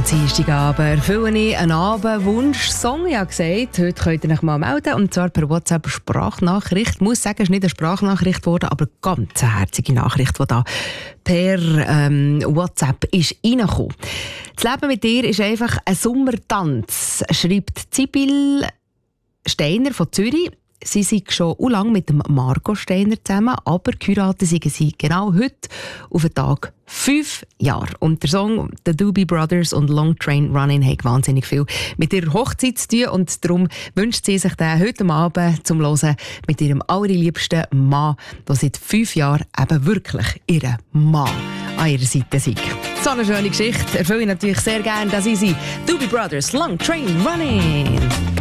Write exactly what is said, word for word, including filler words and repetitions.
Dienstagabend erfülle ich einen Abendwunsch-Song. Ich habe gesagt, heute könnt ihr euch mal melden, und zwar per WhatsApp-Sprachnachricht. Ich muss sagen, es ist nicht eine Sprachnachricht geworden, aber eine ganz herzige Nachricht, die da per ähm, WhatsApp ist reingekommen. Das Leben mit dir ist einfach ein Sommertanz, schreibt Sibyl Steiner von Zürich. Sie sind schon lange mit dem Marco Steiner zusammen, aber geheiratet sind sie genau heute auf den Tag fünf Jahre. Und der Song «The Doobie Brothers» und «Long Train Running» haben wahnsinnig viel mit ihrer Hochzeit zu tun, und darum wünscht sie sich den heute Abend zum Hören mit ihrem allerliebsten Mann, der seit fünf Jahren eben wirklich ihren Mann an ihrer Seite ist. So eine schöne Geschichte erfülle ich natürlich sehr gerne, dass sie «Doobie Brothers» «Long Train Running».